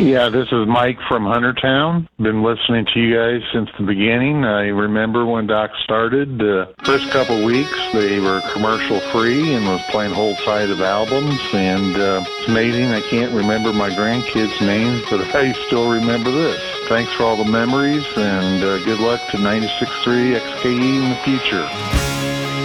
Yeah, this is Mike from Huntertown. Been listening to you guys since the beginning. I remember when Doc started, the first couple weeks, they were commercial-free and was playing whole side of albums. And it's amazing. I can't remember my grandkids' names, but I still remember this. Thanks for all the memories, and good luck to 96.3 XKE in the future.